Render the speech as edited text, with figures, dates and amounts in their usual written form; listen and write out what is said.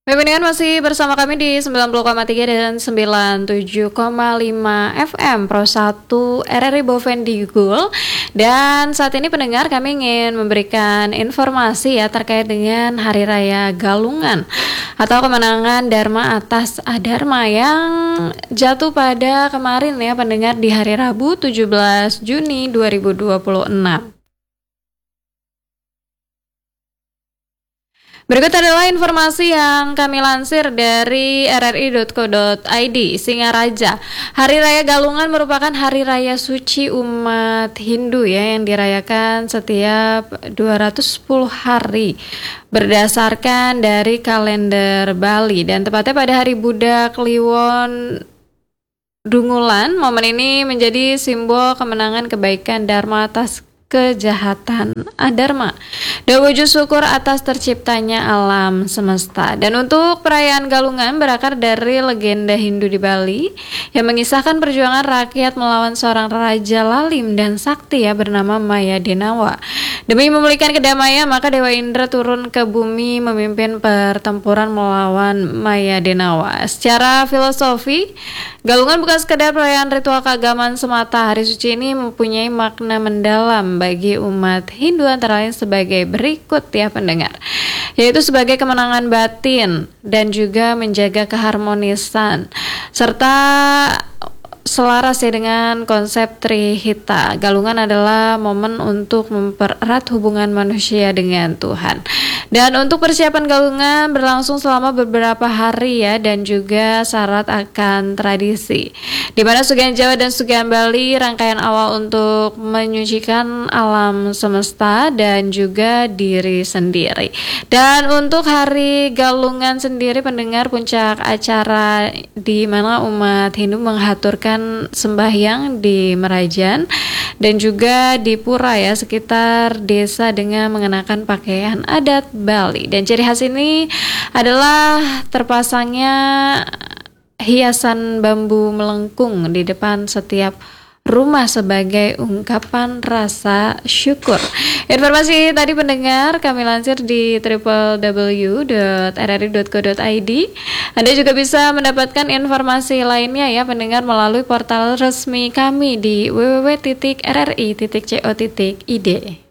Pemilihan masih bersama kami di 90,3 dan 97,5 FM Pro 1 RRI Bovendigul. Dan saat ini pendengar, kami ingin memberikan informasi ya terkait dengan Hari Raya Galungan atau kemenangan Dharma atas Adharma yang jatuh pada kemarin ya pendengar, di hari Rabu 17 Juni 2026. Berikut adalah informasi yang kami lansir dari rri.co.id. Singaraja, Hari Raya Galungan merupakan hari raya suci umat Hindu ya, yang dirayakan setiap 210 hari berdasarkan dari kalender Bali, dan tepatnya pada hari Buddha Kliwon Dungulan. Momen ini menjadi simbol kemenangan kebaikan Dharma atas kejahatan Adharma dan wujud syukur atas terciptanya alam semesta. Dan untuk perayaan Galungan berakar dari legenda Hindu di Bali yang mengisahkan perjuangan rakyat melawan seorang raja lalim dan sakti ya bernama Mayadenawa. Demi memulihkan kedamaian, maka Dewa Indra turun ke bumi memimpin pertempuran melawan Mayadenawa. Secara filosofi, Galungan bukan sekedar perayaan ritual keagamaan semata. Hari suci ini mempunyai makna mendalam bagi umat Hindu, antara lain sebagai berikut ya pendengar, yaitu sebagai kemenangan batin dan juga menjaga keharmonisan serta selaras ya dengan konsep Trihita. Galungan adalah momen untuk mempererat hubungan manusia dengan Tuhan. Dan untuk persiapan Galungan berlangsung selama beberapa hari ya, dan juga syarat akan tradisi, di mana Sugihan Jawa dan Sugihan Bali rangkaian awal untuk menyucikan alam semesta dan juga diri sendiri. Dan untuk hari Galungan sendiri pendengar, puncak acara di mana umat Hindu menghaturkan sembahyang di Merajan dan juga di pura ya sekitar desa dengan mengenakan pakaian adat Bali. Dan ciri khas ini adalah terpasangnya hiasan bambu melengkung di depan setiap rumah sebagai ungkapan rasa syukur. Informasi tadi pendengar kami lansir di www.rri.co.id. Anda juga bisa mendapatkan informasi lainnya ya pendengar melalui portal resmi kami di www.rri.co.id.